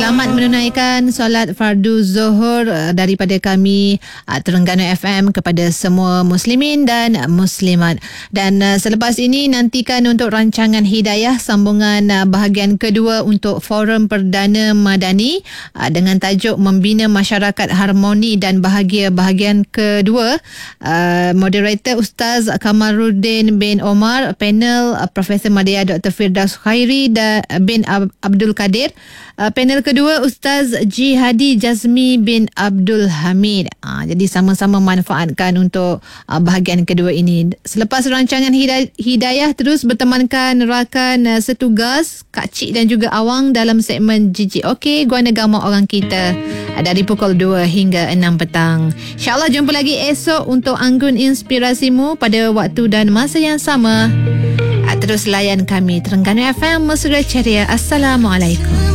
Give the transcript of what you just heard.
Selamat menunaikan solat fardu zuhur daripada kami Terengganu FM kepada semua muslimin dan muslimat. Dan selepas ini nantikan untuk rancangan Hidayah sambungan bahagian kedua untuk Forum Perdana Madani dengan tajuk Membina Masyarakat Harmoni dan Bahagia bahagian kedua. Moderator Ustaz Kamaruddin bin Omar, panel Profesor Madya Dr. Firdaus Khairi bin Abdul Kadir. Panel kedua Ustaz Jihadi Jazmi bin Abdul Hamid. Jadi sama-sama manfaatkan untuk bahagian kedua ini. Selepas rancangan Hidayah, terus bertemankan rakan setugas Kak Cik dan juga Awang dalam segmen Jijik Okey Guana Gamak Orang Kita dari pukul 2 hingga 6 petang. InsyaAllah jumpa lagi esok untuk anggun inspirasimu pada waktu dan masa yang sama. Terus layan kami Terengganu FM Mesra Ceria. Assalamualaikum.